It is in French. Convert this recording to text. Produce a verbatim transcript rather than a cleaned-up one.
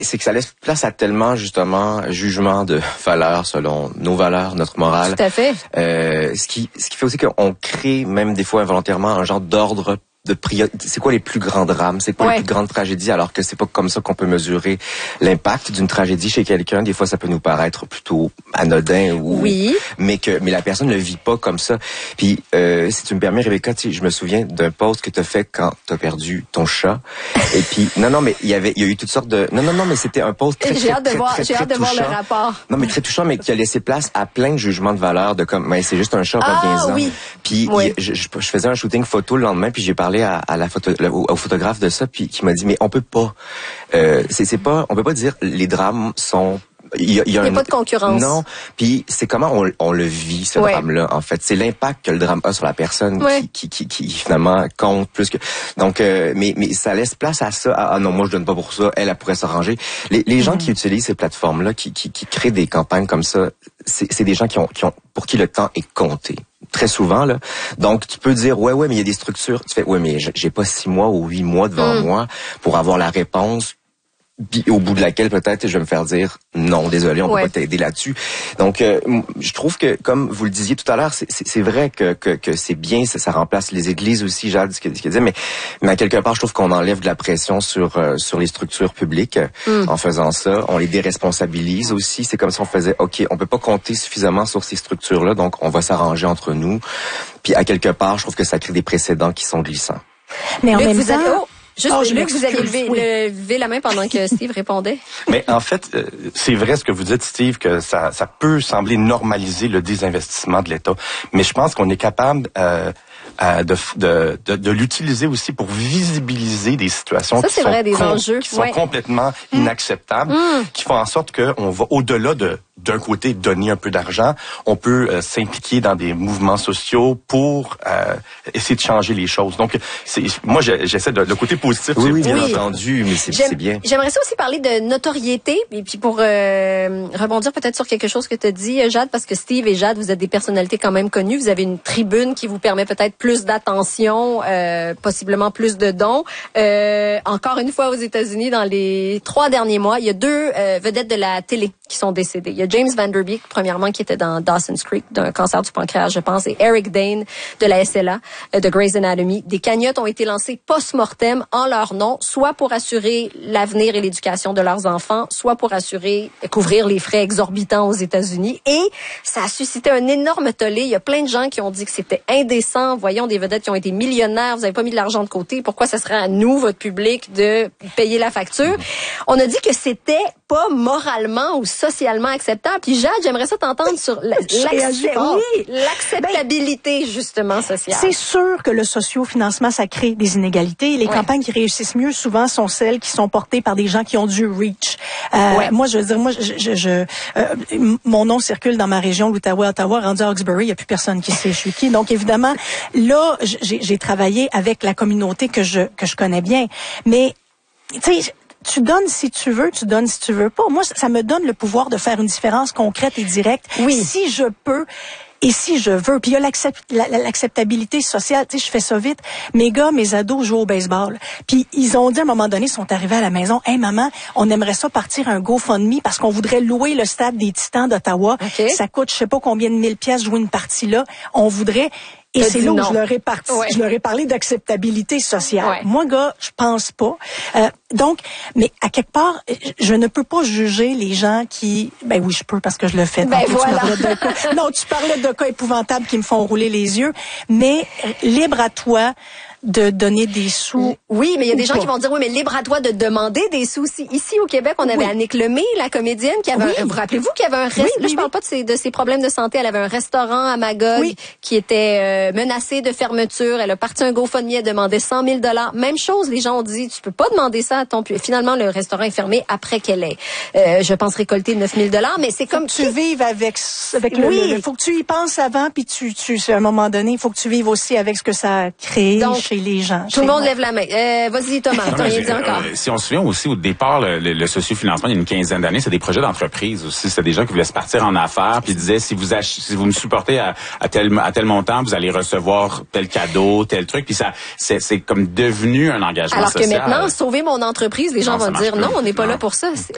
c'est que ça laisse place à tellement, justement, jugement de valeurs selon nos valeurs, notre morale. Tout à fait. Euh, ce qui, ce qui fait aussi qu'on crée, même des fois involontairement, un genre d'ordre de priorité. C'est quoi les plus grands drames? C'est quoi ouais. les plus grandes tragédies? Alors que c'est pas comme ça qu'on peut mesurer l'impact d'une tragédie chez quelqu'un. Des fois, ça peut nous paraître plutôt anodin ou, oui. mais que, mais la personne ne le vit pas comme ça. Puis, euh, si tu me permets, Rebecca, tu sais, je me souviens d'un post que t'as fait quand t'as perdu ton chat. Et puis, non, non, mais il y avait, il y a eu toutes sortes de, non, non, non, mais c'était un post très, j'ai très, hâte de très, voir, très, j'ai très hâte de voir le rapport. Non, mais très touchant, mais qui a laissé place à plein de jugements de valeur de comme, mais c'est juste un chat, ah, reviens-en. Oui. Puis, oui. je, je, je faisais un shooting photo le lendemain, puis j'ai parlé à, à la photo, au, au photographe de ça, puis qui m'a dit, mais on peut pas, euh, c'est, c'est pas, on peut pas dire les drames sont. Il y a, il y a, il y a un... pas de concurrence. Non, puis c'est comment on, on le vit ce ouais. drame-là. En fait, c'est l'impact que le drame a sur la personne ouais. qui, qui, qui, qui finalement compte plus que. Donc, euh, mais, mais ça laisse place à ça. Ah non, moi je donne pas pour ça. Elle, elle pourrait s'arranger. Les, les gens mmh. qui utilisent ces plateformes-là, qui, qui, qui créent des campagnes comme ça, c'est, c'est des gens qui ont, qui ont, pour qui le temps est compté. Très souvent, là. Donc, tu peux dire, ouais, ouais, mais il y a des structures. Tu fais, ouais, mais j'ai pas six mois ou huit mois devant mmh. moi pour avoir la réponse. Puis au bout de laquelle peut-être je vais me faire dire non, désolé, on ouais. peut pas t'aider là-dessus. Donc euh, je trouve que comme vous le disiez tout à l'heure, c'est, c'est, c'est vrai que, que, que c'est bien, ça, ça remplace les églises aussi, Jade, ce qu'elle disait, mais, mais à quelque part, je trouve qu'on enlève de la pression sur euh, sur les structures publiques mm. en faisant ça. On les déresponsabilise aussi. C'est comme si on faisait, ok, on peut pas compter suffisamment sur ces structures-là, donc on va s'arranger entre nous. Puis à quelque part, je trouve que ça crée des précédents qui sont glissants. Mais en Luc, même vous temps. Avez... Oh. Juste, oh, Luc, vous aviez levé, oui. levé la main pendant que Steve répondait. Mais en fait, euh, c'est vrai ce que vous dites, Steve, que ça, ça peut sembler normaliser le désinvestissement de l'État. Mais je pense qu'on est capable euh, euh, de, de, de, de l'utiliser aussi pour visibiliser des situations ça, qui, c'est sont, vrai, des com- enjeux. qui sont ouais. complètement mmh. inacceptables, mmh. qui font en sorte qu'on va au-delà de d'un côté donner un peu d'argent, on peut euh, s'impliquer dans des mouvements sociaux pour euh, essayer de changer les choses. Donc, c'est, moi, j'essaie de le côté positif. Oui, oui, bien oui. entendu, mais c'est, c'est bien. J'aimerais ça aussi parler de notoriété, et puis pour euh, rebondir peut-être sur quelque chose que tu as dit, Jade, parce que Steve et Jade, vous êtes des personnalités quand même connues, vous avez une tribune qui vous permet peut-être plus d'attention, euh, possiblement plus de dons. Euh, encore une fois, aux États-Unis, dans les trois derniers mois, il y a deux euh, vedettes de la télé qui sont décédées. Il y a James Van Der Beek, premièrement, qui était dans Dawson's Creek, d'un cancer du pancréas, je pense, et Eric Dane de la S L A, euh, de Grey's Anatomy. Des cagnottes ont été lancées post-mortem en leur nom, soit pour assurer l'avenir et l'éducation de leurs enfants, soit pour assurer, couvrir les frais exorbitants aux États-Unis. Et ça a suscité un énorme tollé. Il y a plein de gens qui ont dit que c'était indécent. Voyons des vedettes qui ont été millionnaires, vous n'avez pas mis de l'argent de côté. Pourquoi ça serait à nous, votre public, de payer la facture? On a dit que c'était pas moralement ou socialement acceptable. Puis Jade, j'aimerais ça t'entendre sur la, l'accep- oui, l'acceptabilité ben, justement sociale. C'est sûr que le socio-financement, ça crée des inégalités. Les ouais. campagnes qui réussissent mieux, souvent, sont celles qui sont portées par des gens qui ont du reach. Euh, ouais. Moi, je veux dire, moi, je, je, je euh, mon nom circule dans ma région, l'Outaouais, Ottawa, rendu à Hawkesbury, il n'y a plus personne qui sait je suis qui. Donc, évidemment, là, j'ai, j'ai travaillé avec la communauté que je que je connais bien. Mais, tu sais, tu donnes si tu veux, tu donnes si tu veux pas. Moi, ça me donne le pouvoir de faire une différence concrète et directe. Oui. Si je peux et si je veux. Puis il y a l'accept, l'acceptabilité sociale. Tu sais, je fais ça vite. Mes gars, mes ados jouent au baseball. Puis ils ont dit à un moment donné, ils sont arrivés à la maison, « Hey maman, on aimerait ça partir un GoFundMe parce qu'on voudrait louer le stade des Titans d'Ottawa. Okay. Ça coûte je sais pas combien de mille pièces jouer une partie là. On voudrait... » Et c'est là où je leur ai parti, ouais. je leur ai parlé d'acceptabilité sociale. Ouais. Moi, gars, je pense pas. Euh, donc, mais à quelque part, je ne peux pas juger les gens qui, ben oui, je peux parce que je le fais. Ben voilà. Tu de cas, non, tu parlais de cas épouvantables qui me font rouler les yeux, mais libre à toi de donner des sous. Oui, mais il y a des gens pas. qui vont dire, oui, mais libre à toi de demander des sous. Ici, au Québec, on avait oui. Annick Lemay, la comédienne, qui avait oui. un, vous rappelez-vous qu'il y avait un restaurant, oui, oui, là, je parle oui. pas de ses, de ses problèmes de santé, elle avait un restaurant à Magog oui. qui était euh, menacé de fermeture. Elle a parti un GoFundMe, elle demandait cent mille dollars. Même chose, les gens ont dit, tu peux pas demander ça à ton... Finalement, le restaurant est fermé après qu'elle ait, euh, je pense, récolté neuf mille dollars, mais c'est faut comme... que tu vives avec, avec oui. le, le, le... Faut que tu y penses avant, puis tu, tu, à un moment donné, il faut que tu vives aussi avec ce que ça a créé. Donc, les gens. Tout le monde lève la main. Euh, vas-y, Thomas, t'as rien dit encore. Euh, si on se souvient aussi, au départ, le, le, le sociofinancement, il y a une quinzaine d'années, c'est des projets d'entreprise aussi. C'était des gens qui voulaient se partir en affaires, puis ils disaient, si vous ach- si vous me supportez à, à tel à tel montant, vous allez recevoir tel cadeau, tel truc. Puis ça, c'est, c'est comme devenu un engagement Alors social. Alors que maintenant, sauver mon entreprise, les gens non, vont dire, non, on n'est pas non. là pour ça.